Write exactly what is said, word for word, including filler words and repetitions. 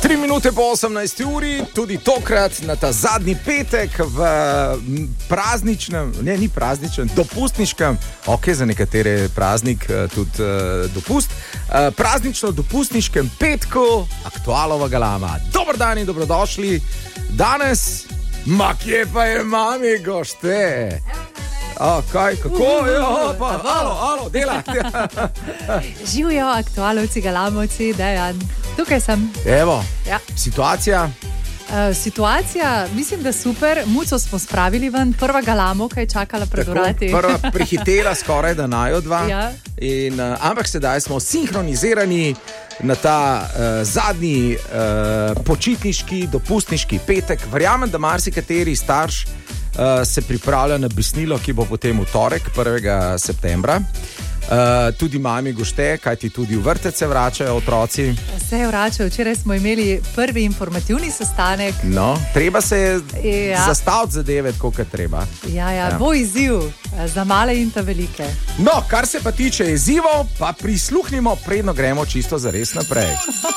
Tri minute po osemnajsti uri, tudi tokrat na ta zadnji petek v prazničnem, ne, ni prazničnem, dopustniškem, ok, za nekatere praznik, tudi uh, dopust, uh, praznično dopustniškem petku Aktualova galama. Dobar dan in dobrodošli. Danes, ma kje pa je mami gošte? A, kaj, kako? Jo, pa, alo, alo, dela. Živijo aktualovci, galamovci, Dejan. Tukaj sem. Evo, ja. Situacija? Uh, situacija, mislim, da super. Muco smo spravili ven, prva galamovka je čakala pred vrati. Prva prihitela skoraj da najo dva. Ja. In, uh, ampak sedaj smo sinhronizirani na ta uh, zadnji uh, počitniški, dopustniški petek. Verjamem, da marsikateri starš uh, se pripravlja na besnilo, ki bo potem v torek, prvega septembra. Uh, tudi mami gošte, kajti tudi v vrtec se vračajo otroci. Se vračajo, včeraj smo imeli prvi informativni sestanek. No, treba se ja. zastaviti zadeve, tako kot treba. Ja, ja, ja. Bo izziv za male in ta velike. No, kar se pa tiče izzivov, pa prisluhnimo, predno gremo čisto zares naprej.